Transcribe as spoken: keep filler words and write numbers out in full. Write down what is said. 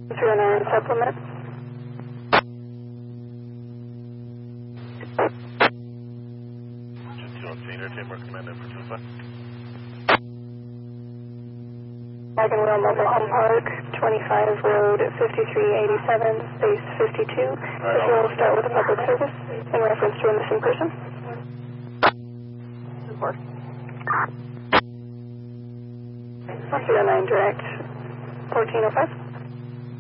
three oh nine supplement. two on senior, Timber Command for two five. Wagon Wheel Mobile Home Park, twenty-five Road, fifty-three eighty-seven, space fifty-two. This will start with a public service in reference to a missing person. Report. one three oh nine direct, fourteen oh five.